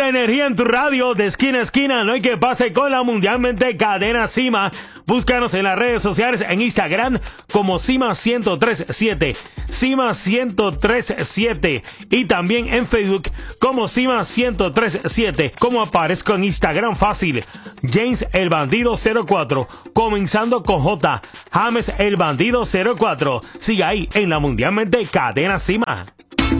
energía en tu radio de esquina a esquina. No hay que pase con la mundialmente Cadena Cima. Búscanos en las redes sociales, en Instagram como Cima1037, Cima1037, y también en Facebook como Cima1037. Como aparezco en Instagram, fácil, James el Bandido 04, comenzando con J, James el Bandido 04. Siga ahí en la mundialmente Cadena Cima.